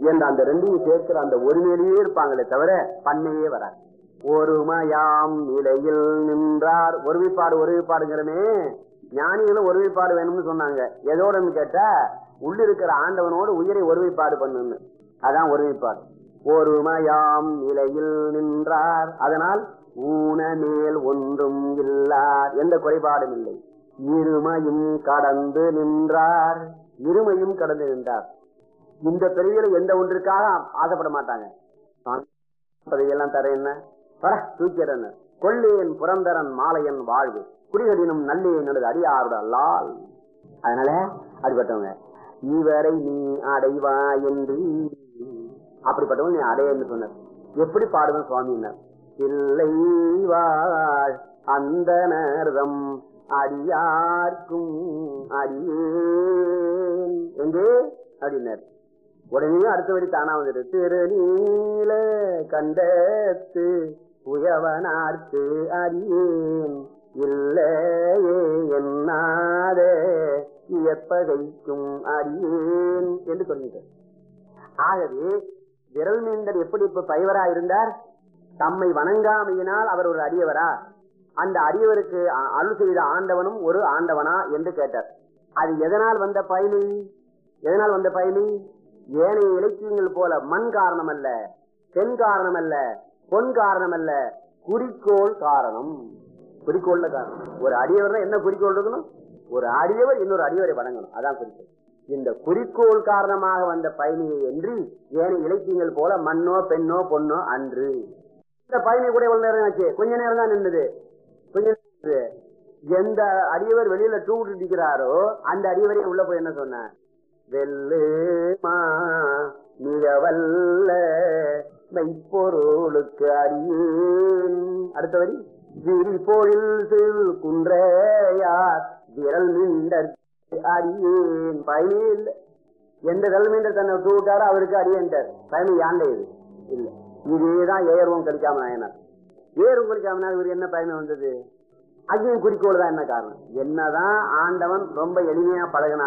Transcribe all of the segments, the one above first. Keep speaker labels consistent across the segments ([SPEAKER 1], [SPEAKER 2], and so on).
[SPEAKER 1] என்ற அந்த ரெண்டையும் சேர்க்கிற அந்த ஒருமையிலேயே இருப்பாங்களே தவிர பண்ணையே வராது. ஒருமையாம் நிலையில் நின்றார். ஒருமைப்பாடுங்கிறமே ஞானிகளும் ஒருமைப்பாடு வேணும்னு சொன்னாங்க. எதோடன்னு கேட்டா உள்ளிருக்கிற ஆண்டவனோடு உயிரை ஒருமைப்பாடு பண்ணுன்னு. அதான் ஒருமைப்பாடு. ஒருமையாம் நிலையில் நின்றார். அதனால் ஊன மேல் ஒன்றும் இல்லார், எந்த குறைபாடும் இல்லை. இருமையும் கடந்து நின்றார். இருமையும் கடந்து நின்றார். இந்த பிரிவில எந்த ஒன்றுக்காக ஆசைப்பட மாட்டாங்க. பதவியெல்லாம் தர என்ன வர தூக்கிறன் கொள்ளேன் புறந்தரன் மாலையன் வாழ்வு குடிகளினும் நல்லே நல்லது அடியாருட அல்லால். அதனால அப்படிப்பட்டவங்க இவரை நீ அடைவா என்று, அப்படிப்பட்டவங்க நீ அடையன்னு சொன்னார். எப்படி பாடுவேன் சுவாமியினர்? இல்லை வாழ் அந்த நேரம் அடியார்க்கும் அடியேன் எங்கே அப்படின்னார். உடனே அடுத்த வரி தானா வந்துட்டு திருநீல கண்டத்து உயவனார்க்கு அடியேன் இல்லையே என்னாத எப்பகைக்கும் அடியேன் என்று சொல்லிட்டார். ஆகவே விரல் மீண்டர் எப்படி இப்ப பைவரா இருந்தார்? தம்மை வணங்காமையினால் அவர் ஒரு அடியவரா? அந்த அடியவருக்கு அருள் செய்த ஆண்டவனும் ஒரு ஆண்டவனா என்று கேட்டார். அது எதனால் வந்த பயனி? எதனால் வந்த பயனி? ஏனைய இலக்கியங்கள் போல மண் காரணம் அல்ல, பெண் காரணம் அல்ல, பொன் காரணம் அல்ல, குறிக்கோள் காரணம். குறிக்கோள்ல காரணம். ஒரு அடியவர் என்ன குறிக்கோள் இருக்கணும்? ஒரு அடியவர் இன்னொரு அடியவரை வணங்கணும். அதான் குறிக்கோள். இந்த குறிக்கோள் காரணமாக வந்த பயணியை என்று ஏனைய இலக்கியங்கள் போல மண்ணோ பெண்ணோ பொண்ணோ அன்று. இந்த பயணி கூட எவ்வளவு நேரம் ஆச்சு? கொஞ்ச நேரம் தான் நின்றது. எந்த அடியவர் வெளியில டூ இருக்கிறாரோ அந்த அடியவரை உள்ள போய் என்ன சொன்ன? வெல்லுமா மிகவல்ல மெய்ப்பொருளுக்கு அடியேன். அடுத்த வரி விரிபொழில் குன்றையார் விரல் மீண்டர் அடியேன். பயனே இல்லை. எந்த விரல் மீண்டர் தன்னை டூ விட்டாரோ அவருக்கு அடியேன்ட்டார். பயணி யாண்ட இது இல்லை. இதேதான் ஏறுவோம் கழிக்காம நாயனார். ஏறும் கழிக்காம இவர் என்ன பயணம் வந்தது? அங்கேயும் குறிக்கோள் தான். என்ன காரணம்? என்னதான் ஆண்டவன் ரொம்ப எளிமையா பழகினா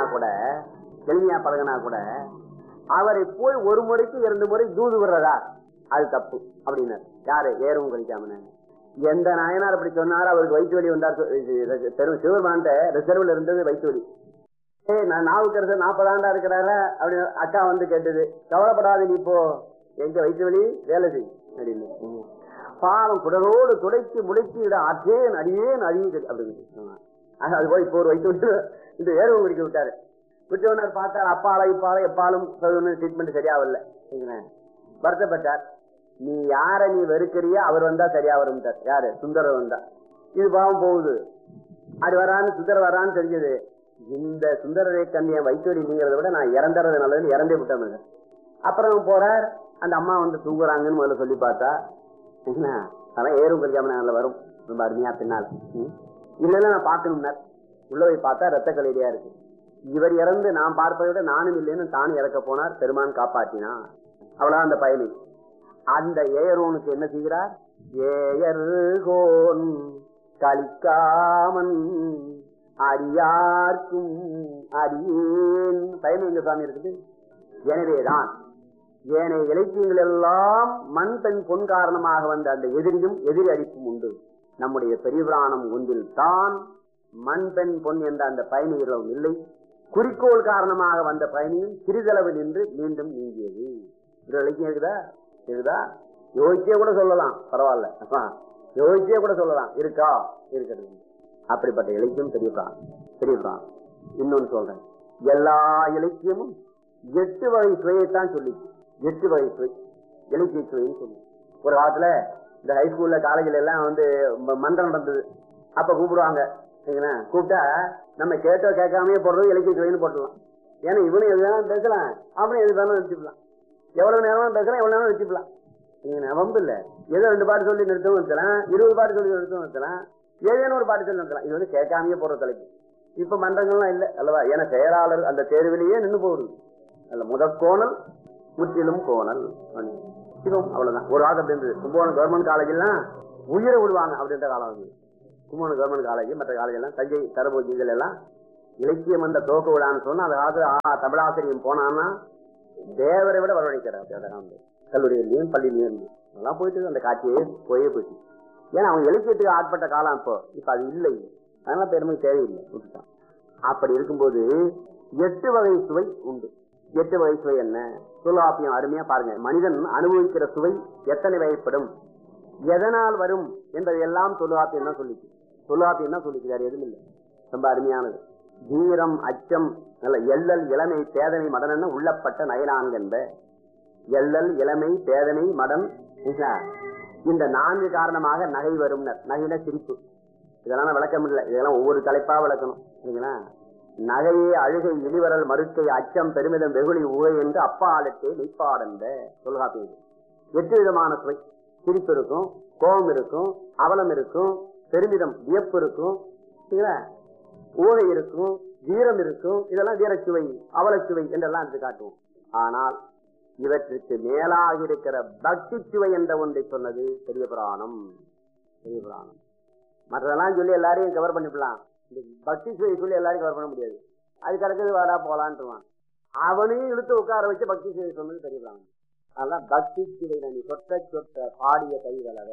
[SPEAKER 1] கூட அவரை போய் ஒரு முறைக்கு 2 முறை தூது விடுறதா அது தப்பு அப்படின்னாரு. யாரு? ஏறும் கழிக்காம. எந்த நாயனார் அப்படி சொன்னாரோ அவருக்கு வயிற்று வலி வந்தார். சிவருமான்ட்ட ரிசர்வ்ல இருந்தது வயிற்று வலி. நான் நாவுக்கரசர் 40 ஆண்டா இருக்கிறாரா அப்படின்னு அக்கா வந்து கேட்டது. கவலைப்படாது, நீ இப்போ எங்க வயிற்று வலி வேலை செய் அப்படின்னு. பாவம் குடலோடு துடைக்கு முடைக்கு இட ஆற்றேன் அடியேன் அடியே அப்படின்னு. அது போய் இப்போ ஒரு வயிற்று விட்டு இந்த ஏறுவம் குடிக்க விட்டாரு. விட்டவனர் பார்த்தார். அப்பாலை இப்பாலை எப்பாலும் ட்ரீட்மெண்ட் சரியாவில்லை. வருத்தப்பட்டார். நீ யார நீ வெறுக்கிறியா அவர் வந்தா சரியா வரும். யாரு? சுந்தரர் வந்தா. இது பாவம் போகுது. அது வரான்னு சுந்தர வரான்னு தெரிஞ்சது. இந்த சுந்தரரை கண்ணிய வைத்தோடி நீங்கிறத விட நான் இறந்துறது நல்லதுன்னு இறந்தே விட்டேன். அப்புறம் போறார். அந்த அம்மா வந்து தூங்குறாங்கன்னு முதல்ல சொல்லி பார்த்தா அதான் ஏறும் கல்யாணம் வரும் ரொம்ப அருமையா பின்னால. இல்லைன்னா நான் பார்க்கணும்னார். உள்ள போய் பார்த்தா ரத்த கலையிலையா இருக்கு. இவர் இறந்து நான் பார்ப்பதை விட நானும் இல்லைன்னு தானும் இறக்க போனார். பெருமான் காப்பாற்றினா. அவ்வளவு அந்த பயணி. அந்த ஏயரோனுக்கு என்ன செய்கிறார்? ஏயர்கோன் கலிக்காமன் அடியார்க்கும் அடியேன். பயணி எங்க சாமி இருக்குது. எனவேதான் ஏனைய இலக்கியங்கள் எல்லாம் மண் பெண் பொன் காரணமாக வந்த அந்த எதிரியும் எதிரி அடிப்பும் உண்டு. நம்முடைய பெரிய புராணம் ஒன்றில் தான் மண் பெண் பொன் என்ற அந்த பயணிகளும் இல்லை. குறிக்கோள் காரணமாக வந்த பயணியும் சிறிதளவு நின்று மீண்டும் நீங்கியது. ஒரு இலக்கியம் இருக்குதா? யோசிச்சே கூட சொல்லலாம். பரவாயில்ல, யோசிச்சே கூட சொல்லலாம். இருக்கா? இருக்கிறது. அப்படிப்பட்ட இலக்கியம் பெரிய புராணம். இன்னொன்னு சொல்றேன். எல்லா இலக்கியமும் 8 வகை சுவையைத்தான் சொல்லிச்சு. 8 வகை சுவை இலக்கிய சுவைன்னு சொல்லி. ஒரு காலத்துல இந்த ஹைஸ்கூல்ல காலேஜ்ல எல்லாம் வந்து மன்றம் நடந்தது. அப்ப கூப்பிடுவாங்க. கூப்பிட்டா நம்ம கேட்டோ கேட்காமே போடுறது இலக்கிய சுவைன்னு போட்டுடலாம். ஏன்னா இவனும் எதுவும் பேசலாம், அவனும் எது வேணாலும் வச்சுக்கலாம். எவ்வளவு நேரம் பேசலாம், எவ்வளவு நேரம் வச்சுக்கலாம். வம்பு இல்ல. ஏதோ 2 பாட்டு சொல்லி நிறுத்தவும் நிறுத்தலாம், 20 பாட்டு சொல்லி நிறுத்தவும் நிறுத்தலாம், ஏதேனும் ஒரு பாட்டு சொல்லி நிறுத்தலாம். இது வந்து கேட்காமையே போடுற தலைப்பு. இப்ப மன்றங்கள்லாம் இல்லை அல்லவா? ஏன்னா செயலாளர் அந்த தேர்விலேயே நின்று போகுது. அல்ல முதற்கோணல் முற்றிலும் கோணல் சிவம். அவ்வளவுதான். ஒரு ஆள் அப்படி இருந்தது. கும்பகோணம் கவர்மெண்ட் காலேஜ் எல்லாம் உயிரை விடுவாங்க அப்படின்ற காலம் வந்து. கும்பகோணம் கவர்மெண்ட் காலேஜ் மற்ற காலேஜ் எல்லாம் தஞ்சை தரபோஜிகள் எல்லாம் இலக்கியம் அந்த துவக்க விடான்னு சொன்னா அந்த காலத்துல தமிழாசிரியம் போனான்னா தேவரை விட வரவழைக்கிறார். கல்லூரியிலையும் பள்ளியிலையும் அதெல்லாம் போயிட்டு அந்த காட்சியே போயிட்டு. ஏன்னா அவங்க இலக்கியத்துக்கு ஆட்பட்ட காலம் இப்ப அது இல்லை. அதனால பெருமை தேவையில்லை, விட்டுட்டான். அப்படி இருக்கும்போது 8 வகை சுவை உண்டு. 8 வகை சுவை என்ன? தொல்காப்பியம் அருமையா பாருங்க. மனிதன் அனுபவிக்கிற சுவை எத்தனை வகைப்படும், எதனால் வரும் என்பதையெல்லாம் தொல்காப்பியம் தான் சொல்லிச்சு. தொல்காப்பியம் தான் சொல்லிச்சு, வேற எதுவும் இல்லை. ரொம்ப அருமையானது. தீரம், அச்சம், நல்ல எள்ளல், இளமை, பேதமை, மடன் உள்ளப்பட்ட நயனான்கு என்ப. எள்ளல், இளமை, பேதமை, மடன், இந்த 4 காரணமாக நகை வரும். நகையில சிரிப்பு. இதெல்லாம் விளக்கம் இல்லை, இதெல்லாம் ஒவ்வொரு தலைப்பா விளக்கணும். சரிங்களா? நகையே, அழுகை, இடிவரல், மறுக்கை, அச்சம், பெருமிதம், வெகுளி, உகை என்று அப்பாலத்தே மெய்ப்பாடந்த தொல்காப்பியம். 8 விதமான சுவை. சிரிப்பு இருக்கும், கோபம் இருக்கும், அவலம் இருக்கும், பெருமிதம் வியப்பு இருக்கும், ஊகை இருக்கும், வீரம் இருக்கும். இதெல்லாம் வீரச்சுவை, அவலச்சுவை என்றெல்லாம் எடுத்து காட்டுவோம். ஆனால் இவற்றுக்கு மேலாக இருக்கிற பக்தி சுவை என்ற ஒன்றை சொன்னது பெரிய புராணம். பெரிய புராணம் மற்றதெல்லாம் சொல்லி எல்லாரையும் கவர் பண்ணிவிடலாம். இந்த பக்தி சுவை சொல்லி எல்லாரையும் கவர் பண்ண முடியாது. அது கிடக்குது, வாடா போலான்ட்டுவான். அவனையும் இழுத்து உட்கார வச்சு பக்தி சுவை சொன்னது பெரிய புராணம். அதெல்லாம் பக்தி சுவை நீ சொட்ட சொட்ட பாடிய கைகளவ.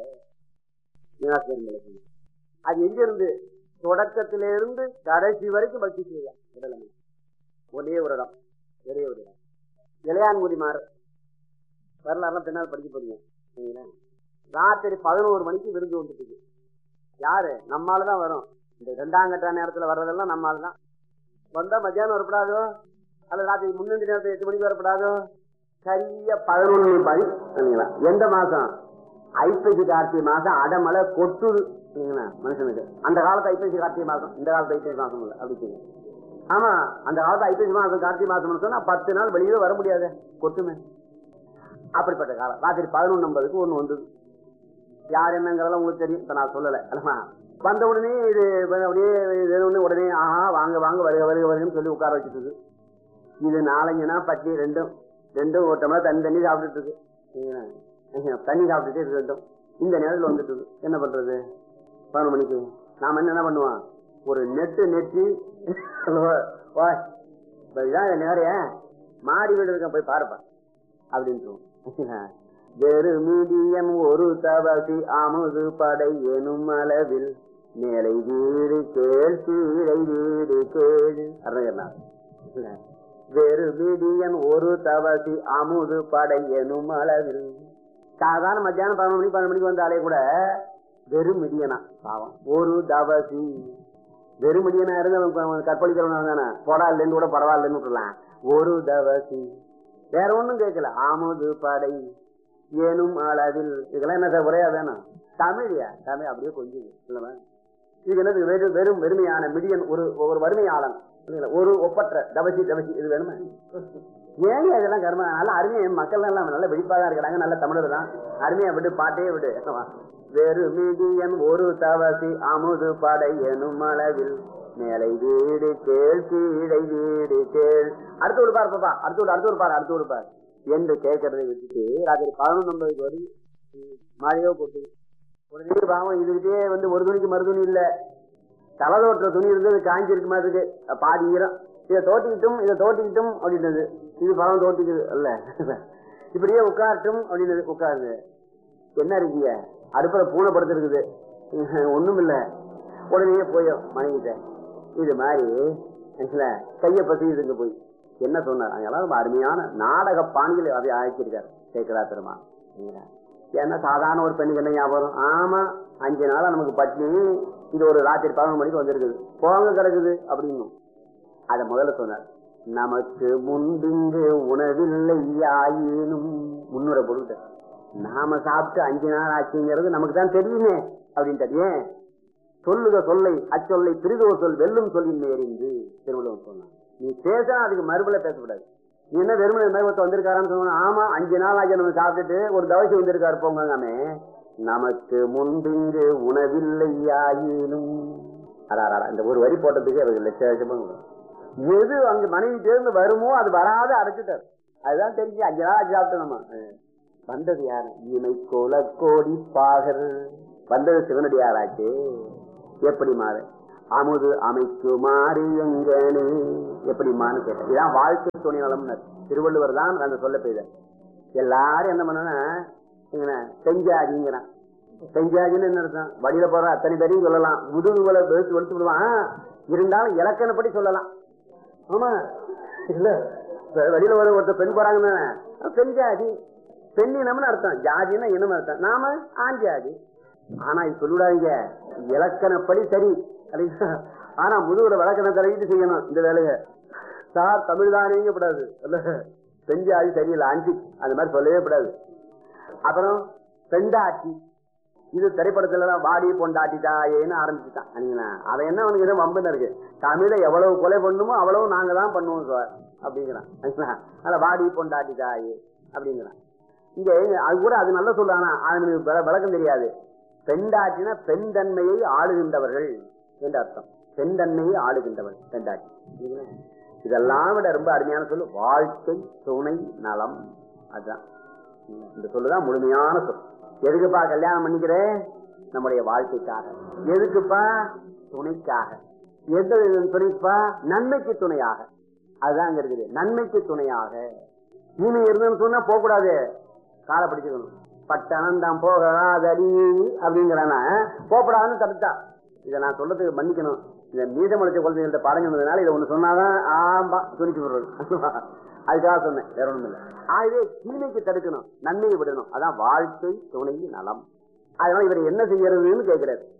[SPEAKER 1] அது எங்கிருந்து? தொடக்கத்திலிருந்து கடைசி வரைக்கும் பக்தி சுவை உடலமை. ஒரே ஒரு இடம், ஒரே ஒரு இடம். இளையான்குடிமார் வரலாறுலாம் பின்னால் படிக்க போறீங்க. ராத்திரி 11 மணிக்கு விருந்து வந்துட்டு. யாரு? நம்மால்தான் வரும். இந்த 2ஆம் கட்ட நேரத்துல வர்றதெல்லாம் நம்மால்தான். வந்தா மத்தியானம் வரப்படாதோ, அல்லது ராத்திரி முன்னெண்டு நேரத்துல 8 மணிக்கு வரப்படாதோ. சரியா 11 மணி. எந்த மாசம்? ஐப்பசி கார்த்திகை மாசம். அடமலை கொட்டுது மனுஷனுக்கு. அந்த காலத்து ஐப்பசி கார்த்திகை மாசம், இந்த காலத்து ஐப்பசி மாசம் இல்லை. அப்படி ஆமா, அந்த காலத்து ஐப்பசி மாசம் கார்த்திகை மாசம் சொன்னா 10 நாள் வெளியே வர முடியாது, கொட்டுமே. அப்படிப்பட்ட காலம். ராத்திரி 11:50 ஒண்ணு வந்தது. யார் என்னங்கிறதெல்லாம் உங்களுக்கு தெரியும், இப்ப நான் சொல்லல. வந்த உடனே இது அப்படியே உடனே ஆஹா வாங்க வாங்க வருக வருக வருகன்னு சொல்லி உட்கார வச்சுட்டு. இது 4 பட்டி ரெண்டும் ஒரு டம்ளர் தண்ணி சாப்பிட்டுட்டு இருக்கு. தண்ணி சாப்பிட்டுட்டே இருக்கு ரெண்டும். இந்த நேரத்தில் வந்துட்டு என்ன பண்றது? 11 மணிக்கு நாம என்ன பண்ணுவோம்? ஒரு நெட்டி நிறைய மாடி வீடு இருக்க போய் பாருப்பா அப்படின்னு. வெறு மீடியம் ஒரு தவசி அமுது படை எனும் அளவில் மேலை வீடு கேள் கீழை வீடு கேளு. வெறு மீடியம் ஒரு தவசி அமுது படை எனும் அளவில். சாதாரண மத்தியானம் 11 மணிக்கு வந்தாலே கூட வெறும் மிடியனா பாவம். ஒரு தவசி வெறும் மிடியனா இருந்து கற்பழிக்கிறவன் தானே, போடா இல்லைன்னு கூட பரவாயில்லன்னு விட்டுலாம். ஒரு தவசி வேற ஒண்ணும் கேட்கல. அமுது படை ஏனும் அளவில். இதெல்லாம் என்ன சார் உரையா வேணும்? தமிழியா? தமிழ் அப்படியே கொஞ்சம் இல்லவா? இது என்னது? வெறும் வெறுமையான மிடியன், ஒரு வறுமையாளன், ஒரு ஒப்பற்ற தவசி. இது வேணுமா? ஏன் இதெல்லாம் கர்ம நல்லா அருமையா மக்கள் எல்லாம் நல்ல வெடிப்பாதான் இருக்கிறாங்க, நல்ல தமிழர் தான். அருமையா விடு, பாட்டே விடு. வெறு மீடியன் ஒரு தவசி அமுது படை எனும் அளவில் மேலை வீடு கேள் கீழை வீடு கேள். அடுத்து ஒரு பார் பாப்பா, அடுத்து ஒரு பார் என்று கேட்கறதை வச்சுட்டு ராத்திரி 11:50 வரை மழையோ போட்டு உடனே பாவம் இதுகிட்டே ஒரு துணிக்கு மறுதுணி இல்ல, தலதோட்டுற துணி இருந்தது காஞ்சிருக்கு மாதிரி இருக்கு, பாதி ஈரம். இதை தோட்டிக்கிட்டும் அப்படின்றது. இது பழம் தோட்டிக்குது அல்ல, இப்படியே உட்காரட்டும் அப்படின்றது. உட்காருது. என்ன இருக்கீங்க? அடுப்புல பூனை படுத்திருக்குது, ஒண்ணும் இல்ல. உடனே போய் மனைவிட்ட இது மாதிரி கைய பத்தி இதுங்க போய் என்ன சொன்னார்? அங்கெல்லாம் அருமையான நாடக பாணிகள் அதை அழைச்சிருக்காரு சேக்கரா பெருமாள். ஏன்னா சாதாரண ஒரு பெண்ணுக்கு என்ன ஞாபகம்? ஆமா 5 நாளா நமக்கு பட்னி, இது ஒரு ராத்திரி 11 மணிக்கு வந்திருக்குது, போங்க கிடக்குது அப்படின்னு அத முதல்ல சொன்னார். நமக்கு முன்பிங்கு உணவில்லை ஆயினும் முன்னுரை பொருள் நாம சாப்பிட்டு 5 நாள் ஆச்சுங்கிறது நமக்கு தான் தெரியுமே அப்படின்ட்டு. ஏன் சொல்லுக சொல்லை அச்சொல்லை பிரிதோ சொல் வெல்லும் சொல்லின் எறிந்து திருவள்ளுவர் சொன்னான். நீ பேசா அதுக்கு மறுபடியும் பேசக்கூடாது. நீ என்ன வெறுமனை மருவத்தை வந்திருக்காரான்னு சொன்னா, ஆமா 5 நாள் ஆச்சு நம்ம சாப்பிட்டுட்டு ஒரு தவசி வந்திருக்காரு போங்காமே. நமக்கு முன்பிங்கு உணவில்லை ஆயினும். அடாரா, இந்த ஒரு வரி போட்டதுக்கு அவருக்கு லட்சம். எது அங்க மனைவி சேர்ந்து வருமோ அது வராத அடைச்சிட்டார். அதுதான் தெரிஞ்சு 5 நாள் ஆச்சு சாப்பிட்டு நம்ம வந்தது யாரு? இமை கோல கோடி பாகர் வந்தது சிவனடியாராச்சு. எப்படி மாறு அமுது அமைக்குமாறு எங்கனே எப்படிமான்னு கேட்டேன். இதான் வாழ்க்கை துணை நலம். திருவள்ளுவர் தான் அந்த சொல்ல பெய்த. எல்லாரும் என்ன பண்ண செஞ்சாதிங்கிறான். செஞ்சாதின்னு என்ன அர்த்தம்? வழியில போற அத்தனை பேரையும் சொல்லலாம், முதுகுல வெளுத்து வெளுத்து விடுவான். இருந்தாலும் இலக்கணப்படி சொல்லலாம். ஆமா இல்ல, வழியில ஒரு ஒருத்தர் பெண் போறாங்கன்னு பெண்ஜாதி, பெண்ணினம்னு அர்த்தம், ஜாதின்னா இனம் அர்த்தம். நாம ஆண் ஜாதி. ஆனா இது சொல்லிவிடாதீங்க, இலக்கணப்படி சரி. ஆனா முதுகுல விளக்கணம் தடவிட்டு செய்யணும் இந்த வேலைய. சார் தமிழ் தானேங்க கூடாது, பெண்ஜாதி சரியில்லை, ஆண்டி அந்த மாதிரி சொல்லவே கூடாது. அப்புறம் பெண்டாட்டி, இது திரைப்படத்துல வாடி பொண்டாட்டிட்டாயேன்னு ஆரம்பிச்சுட்டான். அவன் என்ன அவனுக்கு எதுவும் வம்புன்னு இருக்கு. தமிழை எவ்வளவு கொலை பண்ணுமோ அவ்வளவு நாங்க தான் பண்ணுவோம் சார் அப்படிங்கிறான். அத வாடி பொண்டாட்டிட்டாயே அப்படிங்கிறான். இங்க அது கூட அது நல்ல சொல்றானா, அவனுக்கு விளக்கம் தெரியாது. பெண்டாட்டினா பெண் தன்மையை ஆளுகின்றவர்கள் என்று அர்த்தம். பெண் தன்மையை ஆளுகின்றவர்கள் பெண்டாட்டி. இதெல்லாம் விட ரொம்ப அருமையான சொல்லு வாழ்க்கை துணை நலம். அதுதான் இந்த சொல்லுதான் முழுமையான சொல். எதுக்குப்பா கல்யாணம் பண்ணிக்கிறேன்? நம்முடைய வாழ்க்கைக்காக. எதுக்குப்பா? துணைக்காக. எந்த துணைப்பா? நன்மைக்கு துணையாக. அதுதான் அங்க இருக்குது, நன்மைக்கு துணையாக. தீமை இருந்ததுன்னு சொன்னா போக கூடாது, காலை பிடிச்சுக்கணும். பட்டணம் தான் போகாதடி அப்படிங்கிறானா, போகப்படாதுன்னு தடுத்தா. இதை நான் சொல்றதுக்கு மன்னிக்கணும், இந்த மீதமளிச்ச குழந்தைகள்ட்ட பாடம் சொன்னதுனால இதை ஒண்ணு சொன்னாதான் ஆமா துணிச்சு விடுறது. அதுக்காக சொன்னேன், வேற ஒண்ணும் இல்லை. ஆகவே தீமைக்கு தடுக்கணும், நன்மையை விடணும். அதான் வாழ்க்கை துணை நலம். அதனால இவர் என்ன செய்யறதுன்னு கேட்கிறார்.